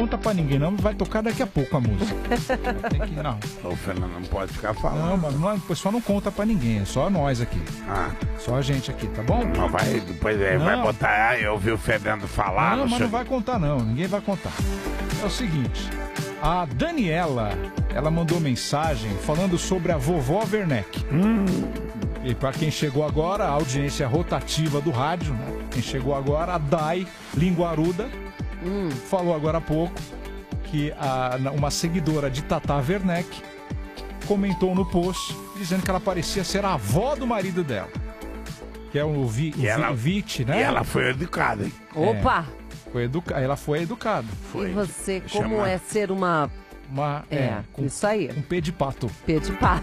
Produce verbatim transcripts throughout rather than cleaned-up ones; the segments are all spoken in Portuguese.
conta pra ninguém, não. Vai tocar daqui a pouco a música. Tem que, não. O Fernando não pode ficar falando. Não, mas não, o pessoal não conta pra ninguém, é só nós aqui. Ah. Só a gente aqui, tá bom? Mas vai, depois é, vai botar, ah, eu ouvi o Fernando falar. Não, não mas sei. não vai contar não, ninguém vai contar. É o seguinte, a Daniela, ela mandou mensagem falando sobre a vovó Werneck. Hum. E para quem chegou agora, a audiência rotativa do rádio, né? Quem chegou agora, a Dai Linguaruda, hum. falou agora há pouco que a, uma seguidora de Tata Werneck comentou no post dizendo que ela parecia ser a avó do marido dela. Que é o, Vi, o ela, Vit, né? E ela foi educada, hein? Opa! É, foi educa... Ela foi educada. Foi. E você, como chamar... é ser uma... Uma, é, é com, isso aí. Um pé de pato. Pé de pato.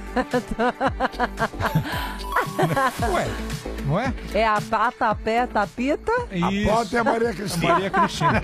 Ué, não é? É a pata, a pé, a pita. Isso. A pata é a Maria Cristina. A Maria Cristina.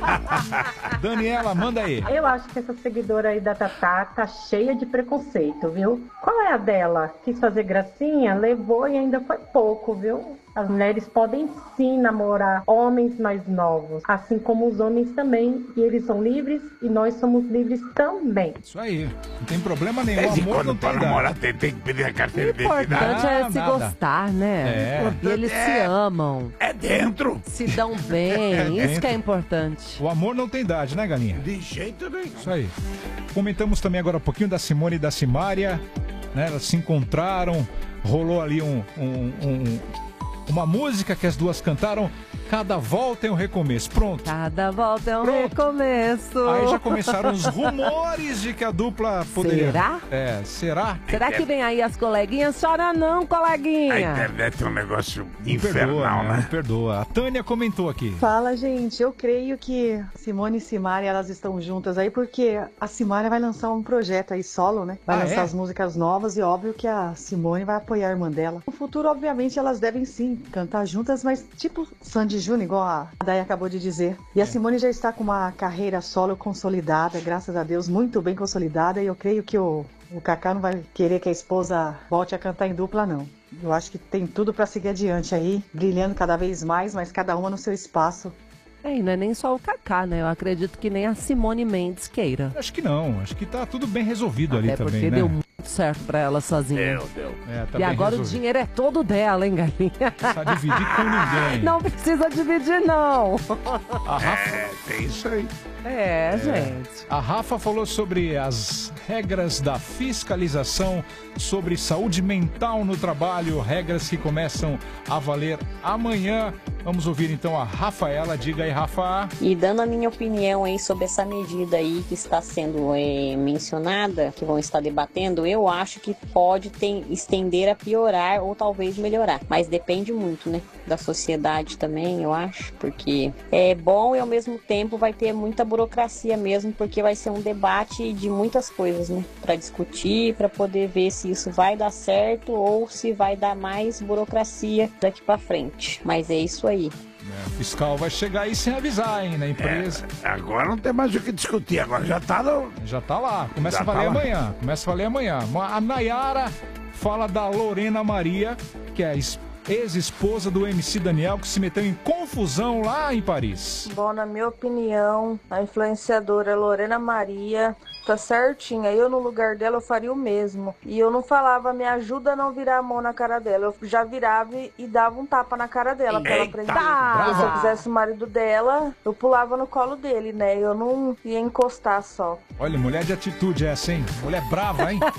Daniela, manda aí. Eu acho que essa seguidora aí da Tatá tá cheia de preconceito, viu? Qual é a dela? Quis fazer gracinha, levou e ainda foi pouco, viu? As mulheres podem sim namorar homens mais novos, assim como os homens também, e eles são livres e nós somos livres também. Isso aí, não tem problema nenhum. É, o amor não tem namorar tem, tem que pedir a carteira de identidade. O importante é se nada. gostar, né? É. E eles é, se amam. É dentro. Se dão bem, é isso dentro. que é importante. O amor não tem idade, né, Galinha? De jeito nenhum. Isso aí. Comentamos também agora um pouquinho da Simone e da Simária, né? Elas se encontraram, rolou ali um... um, um uma música que as duas cantaram, cada volta é um recomeço. Pronto. Cada volta é um Pronto. recomeço. Aí já começaram os rumores de que a dupla poderia... Será? É, será? Será que vem aí as coleguinhas? Chora não, coleguinha. A internet é um negócio Não infernal, perdoa, né? Não perdoa. A Tânia comentou aqui. Fala, gente. Eu creio que Simone e Simária, elas estão juntas aí, porque a Simária vai lançar um projeto aí solo, né? Vai Ah, lançar é? as músicas novas e óbvio que a Simone vai apoiar a irmã dela. No futuro, obviamente, elas devem sim cantar juntas, mas tipo Sandy Júnior, igual a Day acabou de dizer. E a Simone já está com uma carreira solo consolidada, graças a Deus, muito bem consolidada, e eu creio que o, o Kaká não vai querer que a esposa volte a cantar em dupla, não. Eu acho que tem tudo para seguir adiante aí, brilhando cada vez mais, mas cada uma no seu espaço. É, e não é nem só o Kaká, né? Eu acredito que nem a Simone Mendes queira. Acho que não, acho que tá tudo bem resolvido Até ali também, porque né? deu muito certo pra ela sozinha. Deu, deu. É, tá e bem agora resolvido. o dinheiro é todo dela, hein, galinha? Não precisa dividir com ninguém. Não precisa dividir, não. A Rafa, É, tem isso aí. É, gente. a Rafa falou sobre as regras da fiscalização sobre saúde mental no trabalho, regras que começam a valer amanhã. Vamos ouvir então a Rafaela. Diga aí, Rafa. E dando a minha opinião aí sobre essa medida aí que está sendo é, mencionada, que vão estar debatendo, eu acho que pode ter, estender a piorar ou talvez melhorar. Mas depende muito, né, da sociedade também, eu acho, porque é bom e ao mesmo tempo vai ter muita burocracia mesmo, porque vai ser um debate de muitas coisas, né, para discutir, para poder ver se isso vai dar certo ou se vai dar mais burocracia daqui para frente. Mas é isso aí. É, o fiscal vai chegar aí sem avisar, hein, na empresa. É, agora não tem mais o que discutir, agora já tá no... Já tá lá, começa Já a valer tá lá. amanhã. Começa a valer amanhã. A Nayara fala da Lorena Maria, que é a ex-esposa do M C Daniel, que se meteu em confusão lá em Paris. Bom, na minha opinião, a influenciadora Lorena Maria tá certinha. Eu, no lugar dela, eu faria o mesmo. E eu não falava, me ajuda a não virar a mão na cara dela. Eu já virava e dava um tapa na cara dela pra ela aprender. brava. Se eu quisesse o marido dela, eu pulava no colo dele, né? Eu não ia encostar só. Olha, mulher de atitude essa, hein? Mulher brava, hein?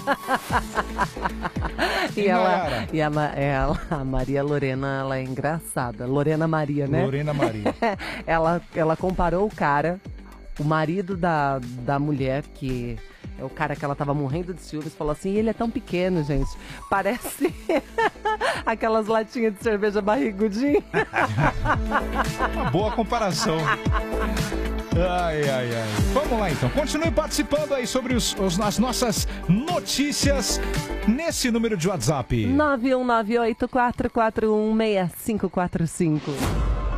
E, ela, e a, Ma- ela, a Maria Lorena, ela é engraçada. Lorena Maria, né? Lorena Maria. ela, ela comparou o cara, o marido da, da mulher, que é o cara que ela tava morrendo de ciúmes, falou assim, ele é tão pequeno, gente, parece aquelas latinhas de cerveja barrigudinha. Uma boa comparação. Ai, ai, ai. Vamos lá, então. Continue participando aí sobre os, os, as nossas notícias nesse número de WhatsApp. nove um nove oito, quatro quatro um, seis cinco quatro cinco.